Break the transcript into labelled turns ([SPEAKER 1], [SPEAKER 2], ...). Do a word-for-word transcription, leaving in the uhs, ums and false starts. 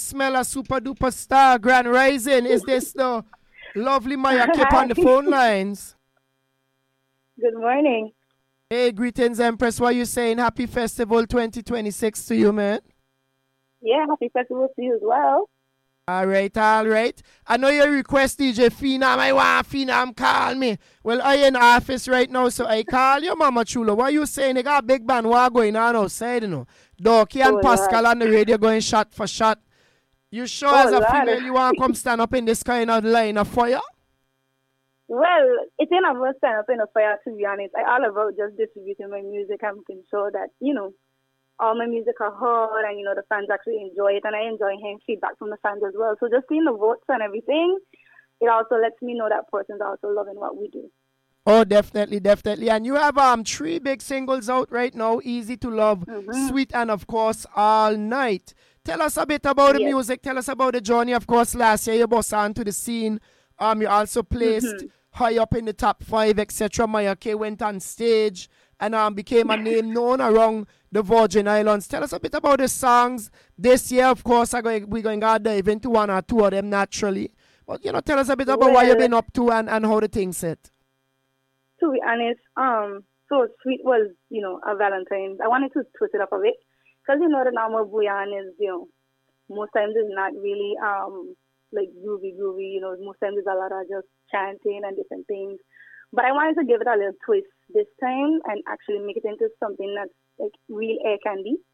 [SPEAKER 1] Smeller, super duper star, Grand Rising. Is this the lovely Maya Kip on the phone lines?
[SPEAKER 2] Good morning.
[SPEAKER 1] Hey, greetings, Empress. What you saying? Happy Festival twenty twenty-six to you, man.
[SPEAKER 2] Yeah, happy festival to you as well.
[SPEAKER 1] All right, all right. I know you request D J Phenom. I want Phenom call me. Well, I in office right now, so I call you, Mama Chula. What you saying? They got a big band war going on outside, you know. Doki and
[SPEAKER 2] Oh,
[SPEAKER 1] Pascal
[SPEAKER 2] Lord.
[SPEAKER 1] on the radio going shot for shot. You sure
[SPEAKER 2] Oh,
[SPEAKER 1] as a
[SPEAKER 2] Lord.
[SPEAKER 1] female you want to come stand up in this kind of line of fire?
[SPEAKER 2] Well, it's in a stand up in a fire, to be honest. I all about just distributing my music and making sure that, you know, all my music are heard and, you know, the fans actually enjoy it. And I enjoy hearing feedback from the fans as well. So just seeing the votes and everything, it also lets me know that person's also loving what we do.
[SPEAKER 1] Oh, definitely, definitely. And you have um three big singles out right now, Easy to Love,
[SPEAKER 2] Mm-hmm.
[SPEAKER 1] Sweet, and of course, All Night. Tell us a bit about the
[SPEAKER 2] Yes.
[SPEAKER 1] music. Tell us about the journey. Of course, last year you bust onto the scene. Um, you also placed
[SPEAKER 2] Mm-hmm.
[SPEAKER 1] high up in the top five, et cetera. Maya K went on stage and um became a name known around the Virgin Islands. Tell us a bit about the songs. This year, of course, I go, we're going to dive into one or two of them naturally. But, you know, tell us a bit about
[SPEAKER 2] Well,
[SPEAKER 1] what you've been up to and, and how the things set.
[SPEAKER 2] To be honest, um, so Sweet was, you know, a Valentine's. I wanted to twist it up a bit because, you know, the normal bouillon is, you know, most times it's not really um like groovy, groovy. You know, most times it's a lot of just chanting and different things. But I wanted to give it a little twist this time and actually make it into something that's like real air candy.